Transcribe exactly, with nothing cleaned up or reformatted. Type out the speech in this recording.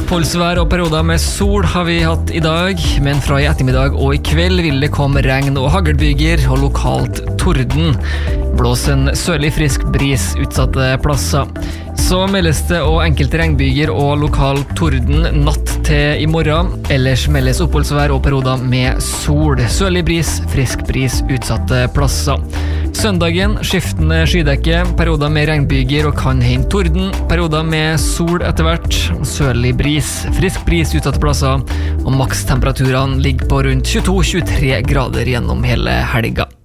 Oppholdsvær og perioder med sol har vi hatt i dag, men fra i ettermiddag og i kveld vil det komme regn og haglbyger og lokalt torden. Blås en sørlig frisk bris utsatte plasser. Så meldes det og enkelte regnbyger og lokal torden natt til i morgen. Ellers meldes oppholdsvær og perioder med sol. Sørlig bris, frisk bris utsatte plasser. Søndagen skiftende skydekke, perioder med regnbyger og kan hende torden. Perioder med sol etter hvert. Sørlig bris, frisk bris utsatte plasser. Og makstemperaturene ligger på rundt tjueto til tjuetre grader gjennom hele helga.